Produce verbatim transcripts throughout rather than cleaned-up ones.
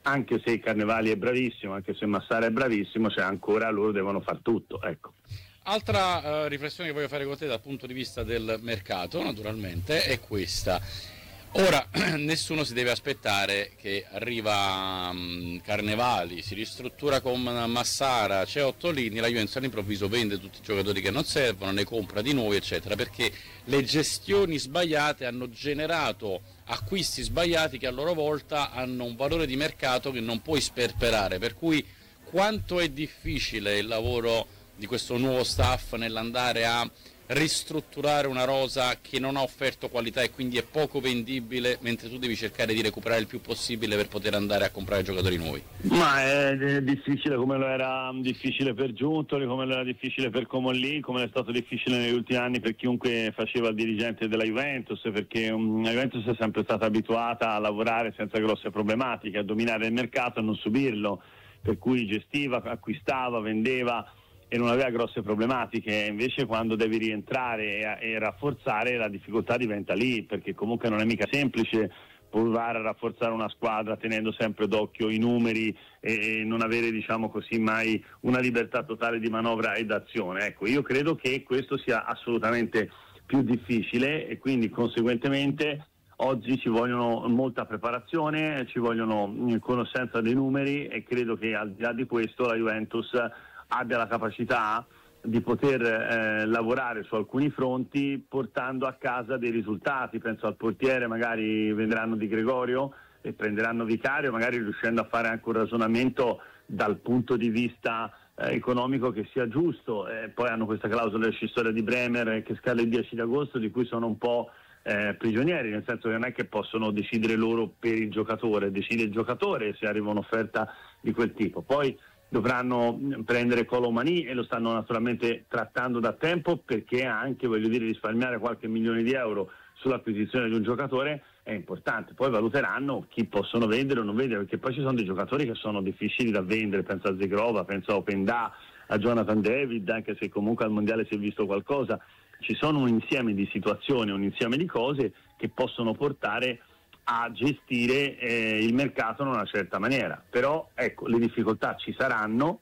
anche se Carnevali è bravissimo, anche se Massara è bravissimo, cioè ancora loro devono far tutto, ecco. Altra uh, riflessione che voglio fare con te dal punto di vista del mercato, naturalmente, è questa. Ora, nessuno si deve aspettare che arriva um, Carnevali, si ristruttura con Massara, c'è Ottolini, la Juventus all'improvviso vende tutti i giocatori che non servono, ne compra di nuovi, eccetera, perché le gestioni sbagliate hanno generato acquisti sbagliati che a loro volta hanno un valore di mercato che non puoi sperperare, per cui quanto è difficile il lavoro di questo nuovo staff nell'andare a ristrutturare una rosa che non ha offerto qualità e quindi è poco vendibile, mentre tu devi cercare di recuperare il più possibile per poter andare a comprare giocatori nuovi. Ma è, è difficile, come lo era difficile per Giuntoli, come lo era difficile per Comolli, come è stato difficile negli ultimi anni per chiunque faceva il dirigente della Juventus, perché um, la Juventus è sempre stata abituata a lavorare senza grosse problematiche, a dominare il mercato, a non subirlo, per cui gestiva, acquistava, vendeva e non aveva grosse problematiche. Invece quando devi rientrare e, e rafforzare, la difficoltà diventa lì, perché comunque non è mica semplice provare a rafforzare una squadra tenendo sempre d'occhio i numeri e, e non avere, diciamo così, mai una libertà totale di manovra e d'azione. Ecco, io credo che questo sia assolutamente più difficile e quindi conseguentemente oggi ci vogliono molta preparazione, ci vogliono conoscenza dei numeri e credo che al di là di questo la Juventus abbia la capacità di poter eh, lavorare su alcuni fronti portando a casa dei risultati. Penso al portiere, magari venderanno Di Gregorio e prenderanno Vicario, magari riuscendo a fare anche un ragionamento dal punto di vista eh, economico che sia giusto. Eh, poi hanno questa clausola rescissoria di Bremer che scade il dieci di agosto, di cui sono un po' eh, prigionieri, nel senso che non è che possono decidere loro per il giocatore, decide il giocatore se arriva un'offerta di quel tipo. Poi dovranno prendere Colomani e lo stanno naturalmente trattando da tempo, perché anche, voglio dire, risparmiare qualche milione di euro sull'acquisizione di un giocatore è importante. Poi valuteranno chi possono vendere o non vendere, perché poi ci sono dei giocatori che sono difficili da vendere, penso a Zegrova, penso a Openda, a Jonathan David, anche se comunque al mondiale si è visto qualcosa. Ci sono un insieme di situazioni, un insieme di cose che possono portare a gestire eh, il mercato in una certa maniera. Però ecco, le difficoltà ci saranno,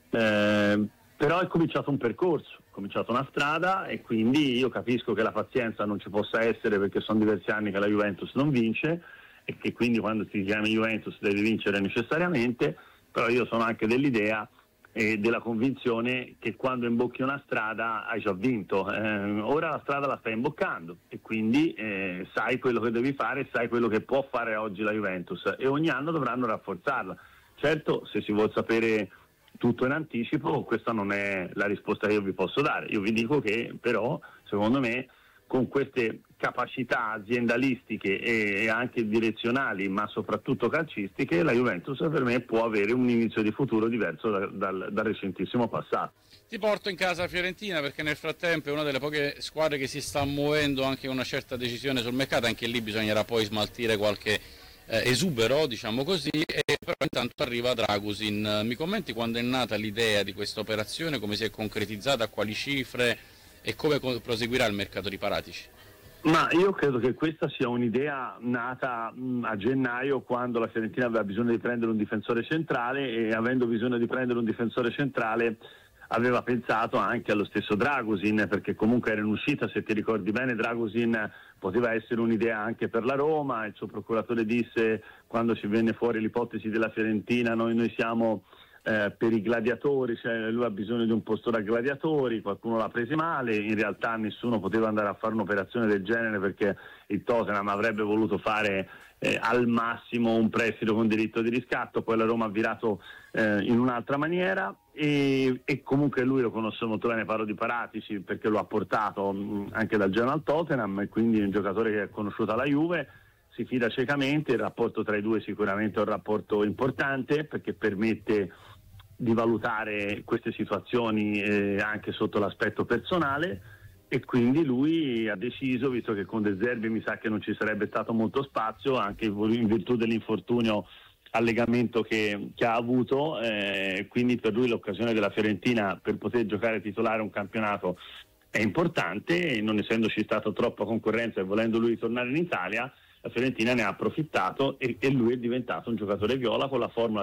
eh, però è cominciato un percorso, è cominciata una strada e quindi io capisco che la pazienza non ci possa essere, perché sono diversi anni che la Juventus non vince e che quindi quando si chiama Juventus deve vincere necessariamente, però io sono anche dell'idea e della convinzione che quando imbocchi una strada hai già vinto. Eh, ora la strada la stai imboccando e quindi eh, sai quello che devi fare, sai quello che può fare oggi la Juventus e ogni anno dovranno rafforzarla. Certo, se si vuol sapere tutto in anticipo, questa non è la risposta che io vi posso dare. Io vi dico che però secondo me con queste capacità aziendalistiche e anche direzionali, ma soprattutto calcistiche, la Juventus per me può avere un inizio di futuro diverso da, dal, dal recentissimo passato. Ti porto in casa Fiorentina, perché nel frattempo è una delle poche squadre che si sta muovendo anche con una certa decisione sul mercato. Anche lì bisognerà poi smaltire qualche eh, esubero, diciamo così, e però intanto arriva Dragusin. Mi commenti quando è nata l'idea di questa operazione, come si è concretizzata, a quali cifre e come proseguirà il mercato di Paratici? Ma io credo che questa sia un'idea nata mh, a gennaio, quando la Fiorentina aveva bisogno di prendere un difensore centrale e avendo bisogno di prendere un difensore centrale aveva pensato anche allo stesso Dragusin, perché comunque era in uscita, se ti ricordi bene Dragusin poteva essere un'idea anche per la Roma. Il suo procuratore disse, quando ci venne fuori l'ipotesi della Fiorentina, noi, noi siamo Eh, per i gladiatori, cioè lui ha bisogno di un posto da gladiatori, qualcuno l'ha preso male, in realtà nessuno poteva andare a fare un'operazione del genere perché il Tottenham avrebbe voluto fare eh, al massimo un prestito con diritto di riscatto, poi la Roma ha virato eh, in un'altra maniera e, e comunque lui lo conosce molto bene, parlo di Paratici perché lo ha portato mh, anche dal Genoa al Tottenham e quindi è un giocatore che è conosciuto alla Juve, si fida ciecamente, il rapporto tra i due sicuramente è un rapporto importante perché permette di valutare queste situazioni eh, anche sotto l'aspetto personale e quindi lui ha deciso, visto che con De Zerbi mi sa che non ci sarebbe stato molto spazio anche in virtù dell'infortunio al legamento che, che ha avuto, eh, quindi per lui l'occasione della Fiorentina per poter giocare titolare un campionato è importante e non essendoci stata troppa concorrenza e volendo lui tornare in Italia la Fiorentina ne ha approfittato e, e lui è diventato un giocatore viola con la formula